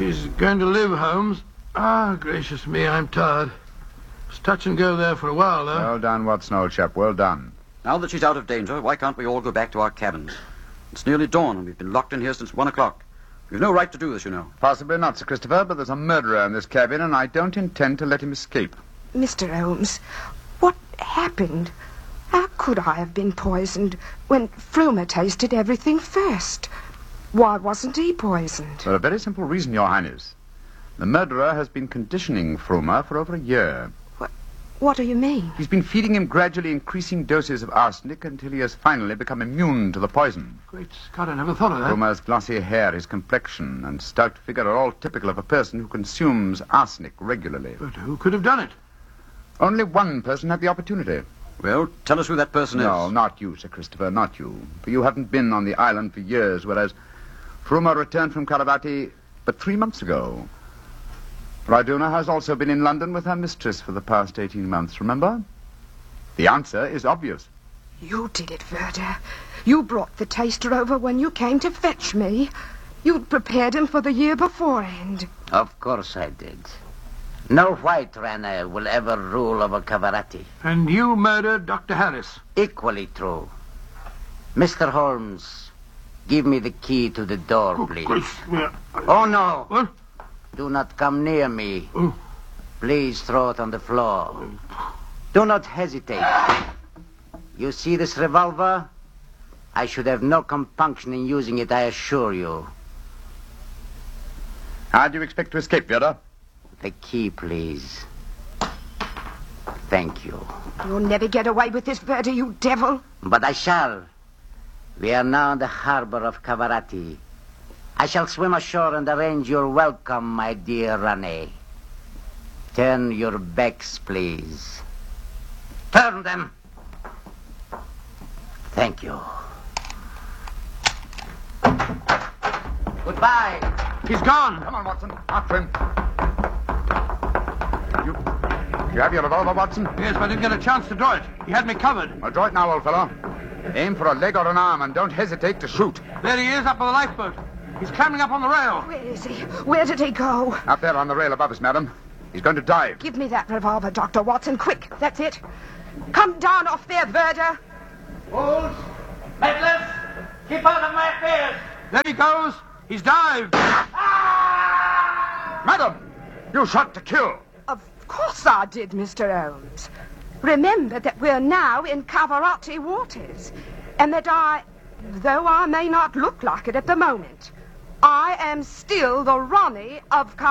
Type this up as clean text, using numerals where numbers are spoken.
She's going to live, Holmes. Ah, gracious me, I'm tired. It's touch and go there for a while, though. Well done, Watson, old chap, well done. Now that she's out of danger, why can't we all go back to our cabins? It's nearly dawn, and we've been locked in here since 1 o'clock. We've no right to do this, you know. Possibly not, Sir Christopher, but there's a murderer in this cabin, and I don't intend to let him escape. Mr. Holmes, what happened? How could I have been poisoned when Frumer tasted everything first? Why wasn't he poisoned? For a very simple reason, Your Highness. The murderer has been conditioning Frumer for over a year. What do you mean? He's been feeding him gradually increasing doses of arsenic until he has finally become immune to the poison. Great Scott, I never thought of that. Frumer's glossy hair, his complexion, and stout figure are all typical of a person who consumes arsenic regularly. But who could have done it? Only one person had the opportunity. Well, tell us who that person is. No, not you, Sir Christopher, not you. For you haven't been on the island for years, whereas Frumer returned from Caravati but 3 months ago. Ryduna has also been in London with her mistress for the past 18 months, remember? The answer is obvious. You did it, Verder. You brought the taster over when you came to fetch me. You'd prepared him for the year beforehand. Of course I did. No white runner will ever rule over Cavarati. And you murdered Dr. Harris. Equally true. Mr. Holmes, give me the key to the door, please. Oh, no. What? Do not come near me. Oh. Please throw it on the floor. Do not hesitate. You see this revolver? I should have no compunction in using it, I assure you. How do you expect to escape, Vera? The key, please. Thank you. You'll never get away with this, Verder, you devil. But I shall. We are now in the harbor of Cavarati. I shall swim ashore and arrange your welcome, my dear Rane. Turn your backs, please. Turn them. Thank you. Goodbye. He's gone. Come on, Watson. After him. You have your revolver, Watson? Yes, but I didn't get a chance to draw it. He had me covered. Well, draw it now, old fellow. Aim for a leg or an arm and don't hesitate to shoot. There he is, up on the lifeboat. He's climbing up on the rail. Where is he? Where did he go? Up there on the rail above us, madam. He's going to dive. Give me that revolver, Dr. Watson, quick. That's it. Come down off there, Verder. Fools! Meddlers! Keep out of my affairs! There he goes. He's dived. Madam, you shot to kill. Of course I did, Mr. Holmes. Remember that we're now in Cavarati waters, and that though I may not look like it at the moment, I am still the Ronnie of